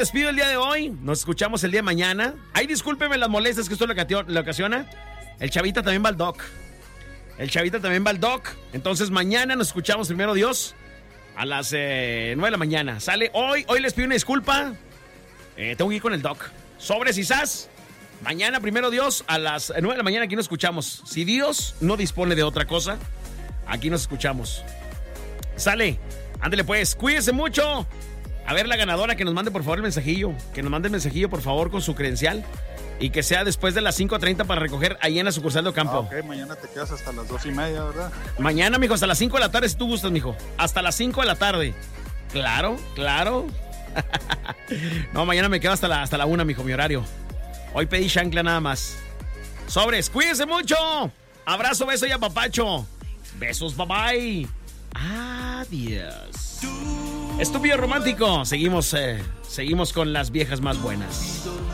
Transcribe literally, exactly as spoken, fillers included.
Despido el día de hoy. Nos escuchamos el día de mañana. Ay, discúlpeme las molestias que esto le ocasiona. El Chavita también va al doc. El Chavita también va al doc. Entonces mañana nos escuchamos, primero Dios, a las eh, nueve de la mañana. Sale hoy. Hoy les pido una disculpa. Eh, tengo que ir con el doc. Sobres y sas. Mañana, primero Dios, a las nueve de la mañana aquí nos escuchamos. Si Dios no dispone de otra cosa, aquí nos escuchamos. Sale. Ándele pues. Cuídense mucho. A ver la ganadora que nos mande por favor el mensajillo. Que nos mande el mensajillo por favor con su credencial. Y que sea después de las cinco treinta para recoger ahí en la sucursal de Ocampo. Ah, ok, mañana te quedas hasta las dos y media, ¿verdad? Mañana, mijo, hasta las cinco de la tarde si tú gustas, mijo. Hasta las cinco de la tarde. Claro, claro. No, mañana me quedo hasta la, hasta la una, mijo, mi horario. Hoy pedí chancla nada más. Sobres, cuídense mucho. Abrazo, beso y apapacho. Besos, bye bye. Adiós. Estúpido romántico. Seguimos, eh, seguimos con las viejas más buenas.